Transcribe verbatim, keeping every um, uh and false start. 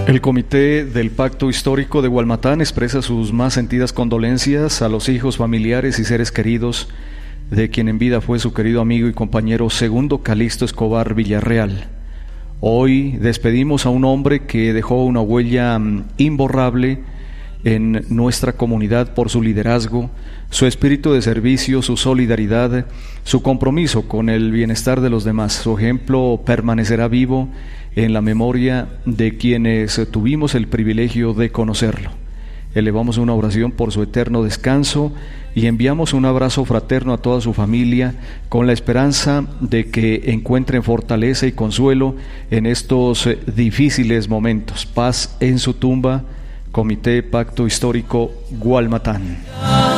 El Comité del Pacto Histórico de Gualmatán expresa sus más sentidas condolencias a los hijos, familiares y seres queridos de quien en vida fue su querido amigo y compañero Segundo Calixto Escobar Villarreal. Hoy despedimos a un hombre que dejó una huella imborrable en nuestra comunidad por su liderazgo, su espíritu de servicio, su solidaridad, su compromiso con el bienestar de los demás. Su ejemplo permanecerá vivo en la memoria de quienes tuvimos el privilegio de conocerlo. Elevamos una oración por su eterno descanso y enviamos un abrazo fraterno a toda su familia con la esperanza de que encuentren fortaleza y consuelo en estos difíciles momentos. Paz en su tumba. Comité Pacto Histórico Gualmatán.